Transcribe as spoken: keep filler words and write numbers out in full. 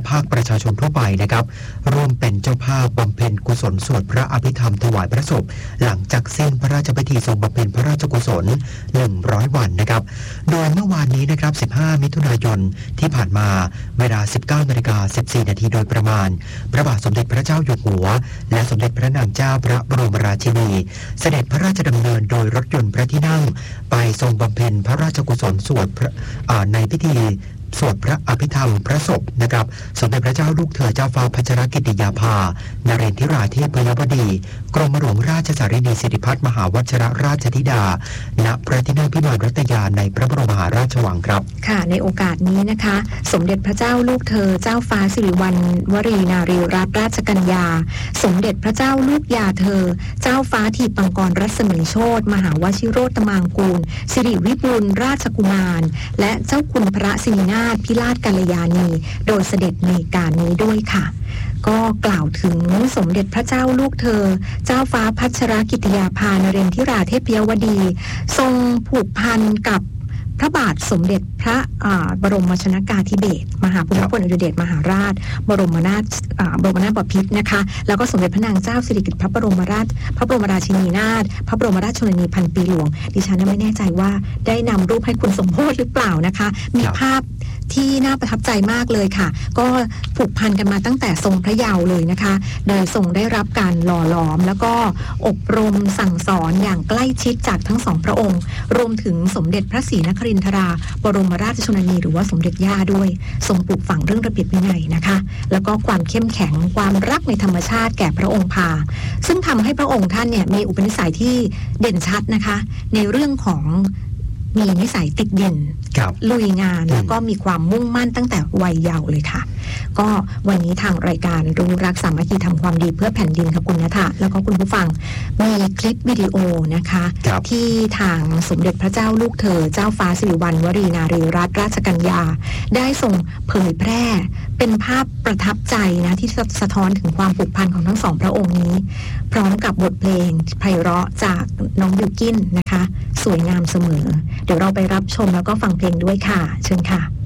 ภาคประชาชนทั่วไปนะครับร่วมเป็นเจ้าภาพบำเพ็ญกุศลสวดพระอภิธรรมถวายพระศพหลังจากสิ้นพระราชพิธีทรงบำเพ็ญพระราชกุศลหนึ่งร้อยวันนะครับโดยเมื่อวานนี้นะครับสิบห้ามิถุนายนที่ผ่านมาเวลา สิบเก้านาฬิกาสิบสี่นาทีโดยประมาณพระบาทสมเด็จพระเจ้าอยู่หัวและสมเด็จพระนางเจ้าพระบรมราชินีเสด็จพระราชดำเนินโดยรถยนต์พระที่นั่งไปทรงบำเพ็ญพระราชกุศลสวดในพิธีสวดพระอภิธรรมพระศพนะครับสมเด็จพระเจ้าลูกเธอเจ้าฟ้าพัชรกิติยาภานเรนทิราธิปยวดีกรมหลวงราชสารินีสิริพัฒน์มหาวชิรราชธิดาณพระที่นั่งพิมานรัตยาในพระบรมมหาราชวังครับค่ะในโอกาสนี้นะคะสมเด็จพระเจ้าลูกเธอเจ้าฟ้าสิริวัณวรีนารีรัตนราชกัญญาสมเด็จพระเจ้าลูกยาเธอเจ้าฟ้าทีปังกรรัศมีโชติมหาวชิโรตมางกูลสิริวิบูลย์ราชกุมารและเจ้าคุณพระศรีนาถพิราชกัลยาณีโดยเสด็จในการนี้ด้วยค่ะก็กล่าวถึงสมเด็จพระเจ้าลูกเธอเจ้าฟ้าพัชรกิติยาภานเรนทิราเทพยวดีทรงผูกพันกับพระบาทสมเด็จพระบรมชนกาธิเบศรมหาภูมิพลอดุลยเดชมหาราชบรมนาถบรมนาถบพิตรนะคะแล้วก็สมเด็จพระนางเจ้าสิริกิติ์พระบรมราชพระบรมราชินีนาถพระบรมราชชนนีพันปีหลวงดิฉันไม่แน่ใจว่าได้นำรูปให้คุณสมโภชหรือเปล่านะคะมีภาพที่น่าประทับใจมากเลยค่ะก็ผูกพันกันมาตั้งแต่ทรงพระเยาว์เลยนะคะโดยทรงได้รับการหล่อหลอมแล้วก็อบรมสั่งสอนอย่างใกล้ชิดจากทั้งสองพระองค์รวมถึงสมเด็จพระศรีนครินทราบรมราชชนนีหรือว่าสมเด็จย่าด้วยทรงปลูกฝังเรื่องระเบียบวินัยนะคะแล้วก็ความเข้มแข็งความรักในธรรมชาติแก่พระองค์พาซึ่งทำให้พระองค์ท่านเนี่ยมีอุปนิสัยที่เด่นชัดนะคะในเรื่องของมีนิสัยติดเด่นลุยงานแล้วก็มีความมุ่งมั่นตั้งแต่วัยเยาว์เลยค่ะก็วันนี้ทางรายการรู้รักสามัคคีทำความดีเพื่อแผ่นดินค่ะคุณณฐาแล้วก็คุณผู้ฟังมีคลิปวิดีโอนะคะที่ทางสมเด็จพระเจ้าลูกเธอเจ้าฟ้าสิริวัณวรีนารีรัตนราชกัญญาได้ทรงเผยแพร่เป็นภาพประทับใจนะที่สะท้อนถึงความผูกพันของทั้งสองพระองค์นี้พร้อมกับบทเพลงไพเราะจากน้องบิวกิ้นนะคะสวยงามเสมอเดี๋ยวเราไปรับชมแล้วก็ฟังเพลงด้วยค่ะเชิญค่ะ